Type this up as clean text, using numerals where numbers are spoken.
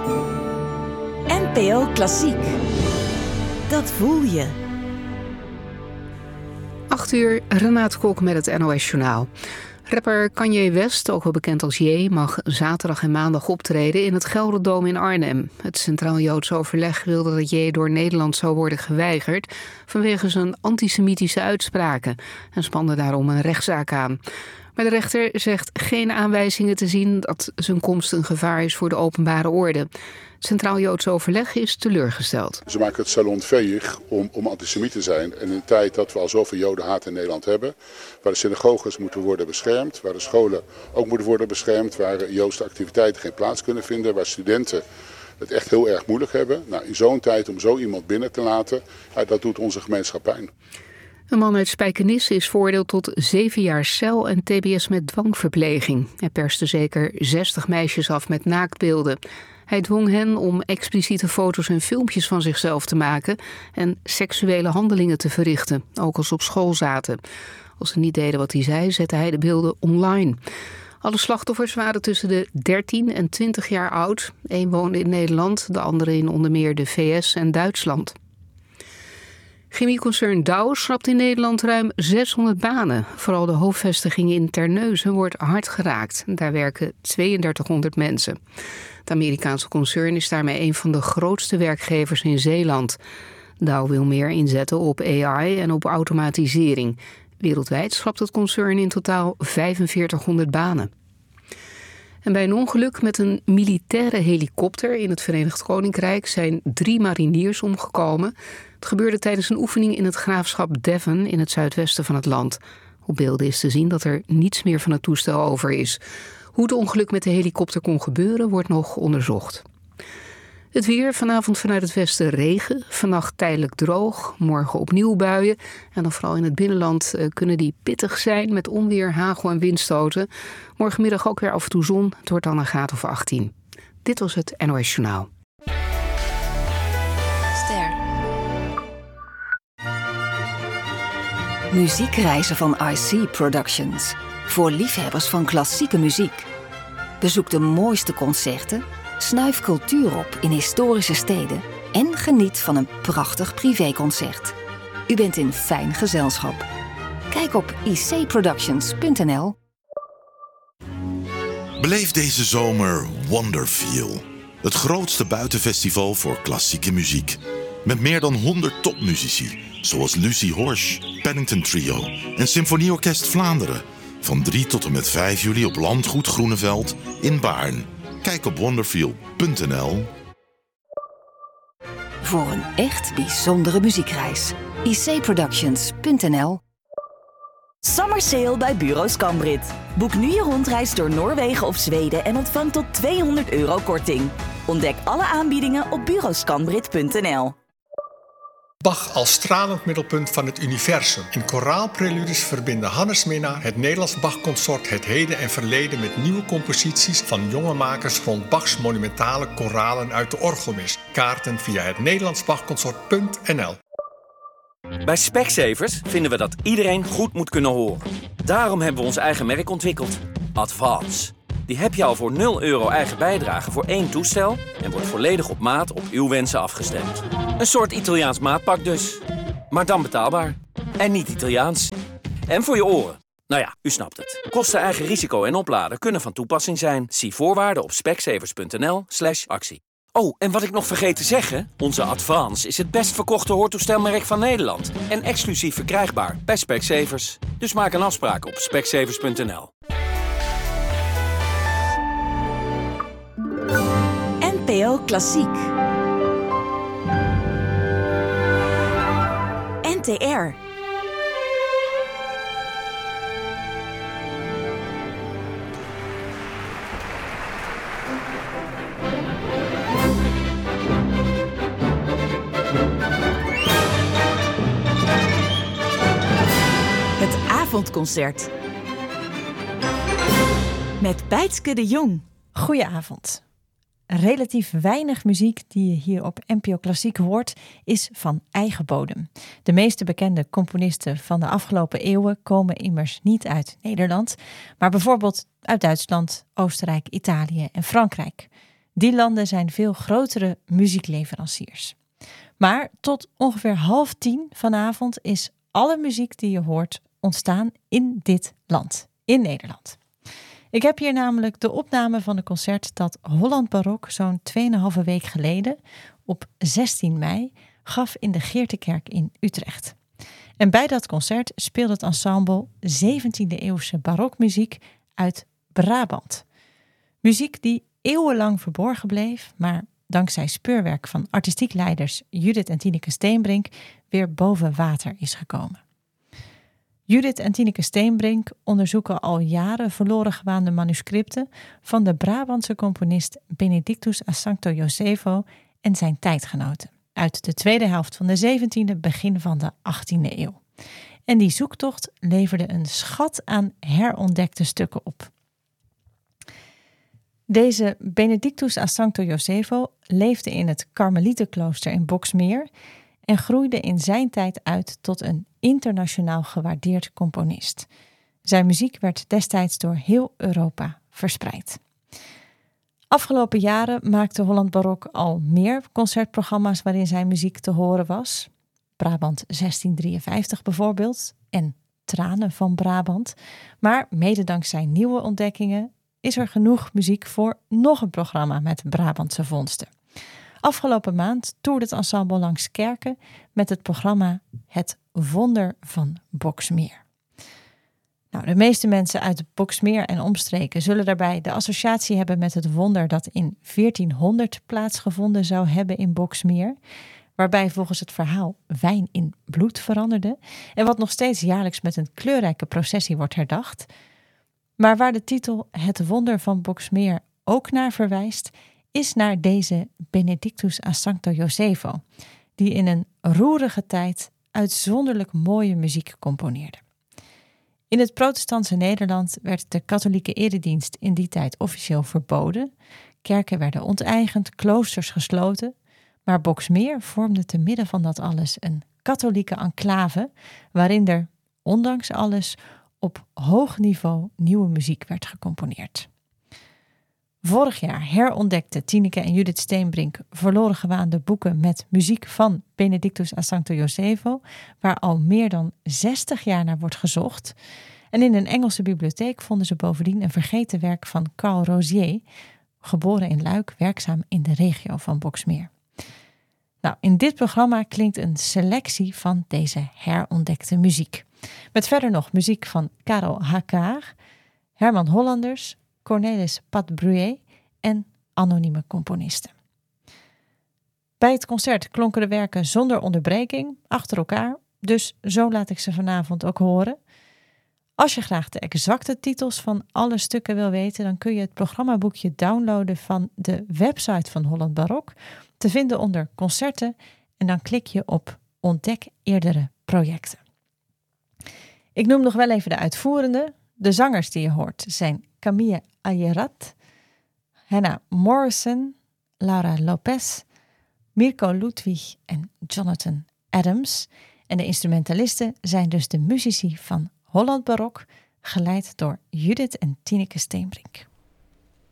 NPO Klassiek. Dat voel je. 8:00, Renate Kok met het NOS Journaal. Rapper Kanye West, ook wel bekend als Ye, mag zaterdag en maandag optreden in het Gelderdoom in Arnhem. Het Centraal Joods Overleg wilde dat Ye door Nederland zou worden geweigerd vanwege zijn antisemitische uitspraken en spande daarom een rechtszaak aan. Maar de rechter zegt geen aanwijzingen te zien dat zijn komst een gevaar is voor de openbare orde. Het Centraal Joods Overleg is teleurgesteld. Ze maken het salonveeg om antisemiet te zijn. En in een tijd dat we al zoveel jodenhaat in Nederland hebben, waar de synagoges moeten worden beschermd, waar de scholen ook moeten worden beschermd, waar Joodse activiteiten geen plaats kunnen vinden, waar studenten het echt heel erg moeilijk hebben. Nou, in zo'n tijd om zo iemand binnen te laten, dat doet onze gemeenschap pijn. Een man uit Spijkenisse is veroordeeld tot 7 jaar cel en tbs met dwangverpleging. Hij perste zeker 60 meisjes af met naaktbeelden. Hij dwong hen om expliciete foto's en filmpjes van zichzelf te maken en seksuele handelingen te verrichten, ook als ze op school zaten. Als ze niet deden wat hij zei, zette hij de beelden online. Alle slachtoffers waren tussen de 13 en 20 jaar oud. Eén woonde in Nederland, de andere in onder meer de VS en Duitsland. Chemieconcern Dow schrapt in Nederland ruim 600 banen. Vooral de hoofdvestiging in Terneuzen wordt hard geraakt. Daar werken 3200 mensen. Het Amerikaanse concern is daarmee een van de grootste werkgevers in Zeeland. Dow wil meer inzetten op AI en op automatisering. Wereldwijd schrapt het concern in totaal 4500 banen. En bij een ongeluk met een militaire helikopter in het Verenigd Koninkrijk zijn 3 mariniers omgekomen. Het gebeurde tijdens een oefening in het graafschap Devon in het zuidwesten van het land. Op beelden is te zien dat er niets meer van het toestel over is. Hoe het ongeluk met de helikopter kon gebeuren wordt nog onderzocht. Het weer, vanavond vanuit het westen regen, vannacht tijdelijk droog, morgen opnieuw buien. En dan vooral in het binnenland kunnen die pittig zijn met onweer, hagel en windstoten. Morgenmiddag ook weer af en toe zon, het wordt dan een graad of 18. Dit was het NOS Journaal. Ster. Muziekreizen van IC Productions. Voor liefhebbers van klassieke muziek. Bezoek de mooiste concerten, snuif cultuur op in historische steden en geniet van een prachtig privéconcert. U bent in fijn gezelschap. Kijk op icproductions.nl. Beleef deze zomer Wonderfeel. Het grootste buitenfestival voor klassieke muziek. Met meer dan 100 topmuzici, zoals Lucie Horsch, Paddington Trio en Symfonieorkest Vlaanderen. Van 3 tot en met 5 juli op Landgoed Groeneveld in Baarn. Kijk op wonderfeel.nl. Voor een echt bijzondere muziekreis. icproductions.nl. Summer Sale bij Bureau Scambrit. Boek nu je rondreis door Noorwegen of Zweden en ontvang tot €200 korting. Ontdek alle aanbiedingen op bureauscambrit.nl. Bach als stralend middelpunt van het universum. In koraalpreludes verbinden Hannes Minnaar, het Nederlands Bach-consort, het heden en verleden met nieuwe composities van jonge makers rond Bachs monumentale koralen uit de orgelmis. Kaarten via het nederlandsbachconsort.nl. Bij Specsavers vinden we dat iedereen goed moet kunnen horen. Daarom hebben we ons eigen merk ontwikkeld. Advance. Die heb je al voor €0 eigen bijdrage voor 1 toestel en wordt volledig op maat op uw wensen afgestemd. Een soort Italiaans maatpak dus. Maar dan betaalbaar. En niet Italiaans. En voor je oren. Nou ja, u snapt het. Kosten, eigen risico en opladen kunnen van toepassing zijn. Zie voorwaarden op specsavers.nl/actie. Oh, en wat ik nog vergeet te zeggen. Onze Advance is het best verkochte hoortoestelmerk van Nederland. En exclusief verkrijgbaar bij Specsavers. Dus maak een afspraak op specsavers.nl. NPO Klassiek. NTR. Het avondconcert. Met Bijtske de Jong. Goedenavond. Relatief weinig muziek die je hier op NPO Klassiek hoort, is van eigen bodem. De meeste bekende componisten van de afgelopen eeuwen komen immers niet uit Nederland, maar bijvoorbeeld uit Duitsland, Oostenrijk, Italië en Frankrijk. Die landen zijn veel grotere muziekleveranciers. Maar tot ongeveer 9:30 vanavond is alle muziek die je hoort ontstaan in dit land, in Nederland. Ik heb hier namelijk de opname van een concert dat Holland Barok zo'n 2,5 week geleden, op 16 mei, gaf in de Geertekerk in Utrecht. En bij dat concert speelde het ensemble 17e-eeuwse barokmuziek uit Brabant. Muziek die eeuwenlang verborgen bleef, maar dankzij speurwerk van artistiek leiders Judith en Tineke Steenbrink weer boven water is gekomen. Judith en Tineke Steenbrink onderzoeken al jaren verloren gewaande manuscripten van de Brabantse componist Benedictus a Sancto Josefo en zijn tijdgenoten uit de tweede helft van de 17e, begin van de 18e eeuw. En die zoektocht leverde een schat aan herontdekte stukken op. Deze Benedictus a Sancto Josefo leefde in het Karmelietenklooster in Boxmeer en groeide in zijn tijd uit tot een internationaal gewaardeerd componist. Zijn muziek werd destijds door heel Europa verspreid. Afgelopen jaren maakte Holland Barok al meer concertprogramma's waarin zijn muziek te horen was. Brabant 1653 bijvoorbeeld en Tranen van Brabant. Maar mede dankzij nieuwe ontdekkingen is er genoeg muziek voor nog een programma met Brabantse vondsten. Afgelopen maand toerde het ensemble langs kerken met het programma Het Wonder van Boxmeer. Nou, de meeste mensen uit Boxmeer en omstreken zullen daarbij de associatie hebben met het wonder dat in 1400 plaatsgevonden zou hebben in Boxmeer, waarbij volgens het verhaal wijn in bloed veranderde en wat nog steeds jaarlijks met een kleurrijke processie wordt herdacht. Maar waar de titel Het Wonder van Boxmeer ook naar verwijst, is naar deze Benedictus a Sancto Josefo, die in een roerige tijd uitzonderlijk mooie muziek componeerde. In het protestantse Nederland werd de katholieke eredienst in die tijd officieel verboden. Kerken werden onteigend, kloosters gesloten. Maar Boxmeer vormde te midden van dat alles een katholieke enclave, waarin er, ondanks alles, op hoog niveau nieuwe muziek werd gecomponeerd. Vorig jaar herontdekte Tineke en Judith Steenbrink verloren gewaande boeken met muziek van Benedictus a Sancto Josefo, waar al meer dan 60 jaar naar wordt gezocht. En in een Engelse bibliotheek vonden ze bovendien een vergeten werk van Carl Rosier, geboren in Luik, werkzaam in de regio van Boxmeer. Nou, in dit programma klinkt een selectie van deze herontdekte muziek. Met verder nog muziek van Karel Hakkaar, Herman Hollanders, Cornelis Patbruet en anonieme componisten. Bij het concert klonken de werken zonder onderbreking, achter elkaar, dus zo laat ik ze vanavond ook horen. Als je graag de exacte titels van alle stukken wil weten, dan kun je het programmaboekje downloaden van de website van Holland Barok, te vinden onder concerten, en dan klik je op Ontdek eerdere projecten. Ik noem nog wel even de uitvoerende. De zangers die je hoort zijn Camille Ayerat, Hannah Morrison, Laura Lopez, Mirko Ludwig en Jonathan Adams. En de instrumentalisten zijn dus de muzici van Holland Barok, geleid door Judith en Tineke Steenbrink.